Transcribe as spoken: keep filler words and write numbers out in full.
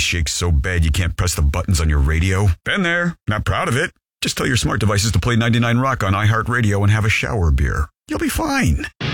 shakes so bad you can't press the buttons on your radio? Been there. Not proud of it. Just tell your smart devices to play ninety-nine Rock on iHeartRadio and have a shower beer. You'll be fine.